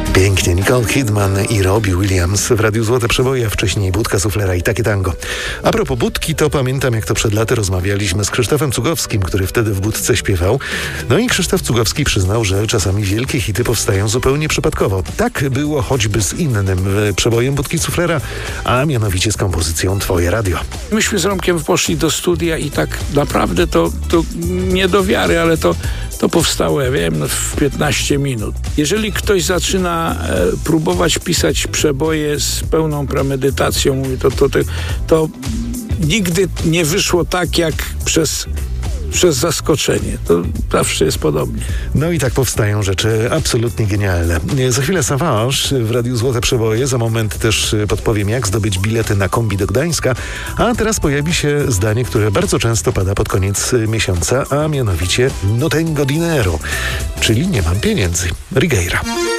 Pięknie, Nicole Kidman i Robbie Williams w Radiu Złote Przeboje, a wcześniej Budka Suflera i Takie Tango. A propos Budki, to pamiętam, jak to przed laty rozmawialiśmy z Krzysztofem Cugowskim, który wtedy w Budce śpiewał. No i Krzysztof Cugowski przyznał, że czasami wielkie hity powstają zupełnie przypadkowo. Tak było choćby z innym przebojem Budki Suflera, a mianowicie z kompozycją Twoje Radio. Myśmy z Romkiem poszli do studia i tak naprawdę to nie do wiary, ale to powstało, ja wiem, w 15 minut. Jeżeli ktoś zaczyna próbować pisać przeboje z pełną premedytacją, mówi, to nigdy nie wyszło tak, jak przez zaskoczenie. To zawsze jest podobnie. No i tak powstają rzeczy absolutnie genialne. Za chwilę Savage w Radiu Złote Przeboje. Za moment też podpowiem, jak zdobyć bilety na kombi do Gdańska. A teraz pojawi się zdanie, które bardzo często pada pod koniec miesiąca, a mianowicie no tengo dinero, czyli nie mam pieniędzy. Righeira.